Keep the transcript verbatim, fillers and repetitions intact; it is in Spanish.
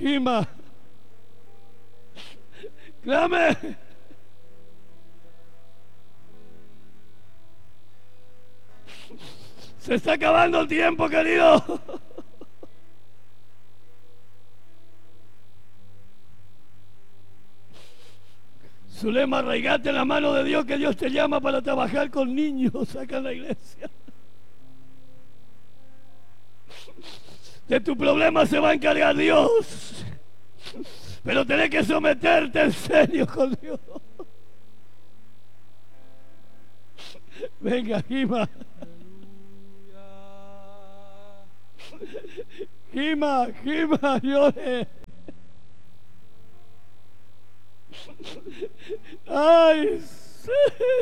Gima, clame. Se está acabando el tiempo, querido. Zulema, arraigate en la mano de Dios, que Dios te llama para trabajar con niños acá en la iglesia. De tu problema se va a encargar Dios, pero tenés que someterte en serio con Dios. Venga, Gima. Gima, Gima, llore. Ay, sí.